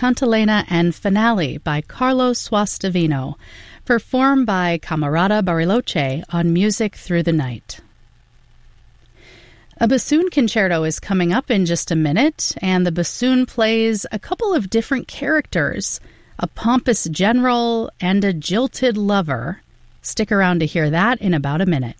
Cantilena and Finale by Carlos Suastavino, performed by Camarada Bariloche on Music Through the Night. A bassoon concerto is coming up in just a minute, and the bassoon plays a couple of different characters, a pompous general and a jilted lover. Stick around to hear that in about a minute.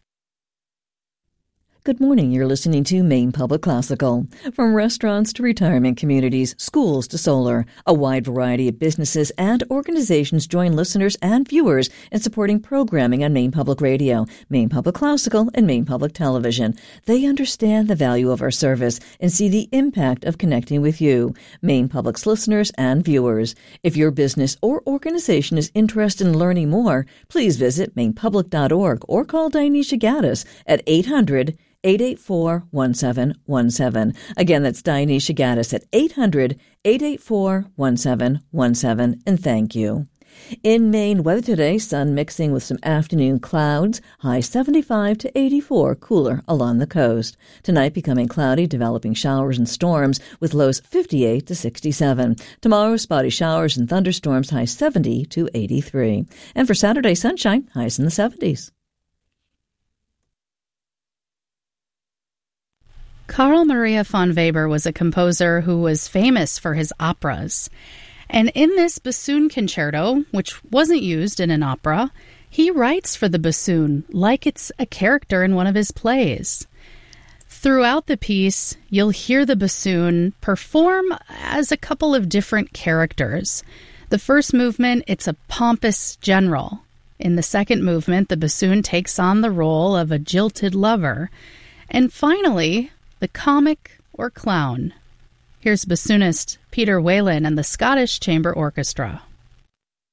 Good morning. You're listening to Maine Public Classical. From restaurants to retirement communities, schools to solar, a wide variety of businesses and organizations join listeners and viewers in supporting programming on Maine Public Radio, Maine Public Classical, and Maine Public Television. They understand the value of our service and see the impact of connecting with you, Maine Public's listeners and viewers. If your business or organization is interested in learning more, please visit mainepublic.org or call Dionysia Gaddis at 800-884-1717. Again, that's Dionysia Gaddis at 800-884-1717. And thank you. In Maine, weather today, sun mixing with some afternoon clouds, high 75 to 84, cooler along the coast. Tonight becoming cloudy, developing showers and storms with lows 58 to 67. Tomorrow, spotty showers and thunderstorms, high 70 to 83. And for Saturday, sunshine, highs in the 70s. Carl Maria von Weber was a composer who was famous for his operas. And in this bassoon concerto, which wasn't used in an opera, he writes for the bassoon like it's a character in one of his plays. Throughout the piece, you'll hear the bassoon perform as a couple of different characters. The first movement, it's a pompous general. In the second movement, the bassoon takes on the role of a jilted lover. And finally, the comic or clown. Here's bassoonist Peter Whalen and the Scottish Chamber Orchestra.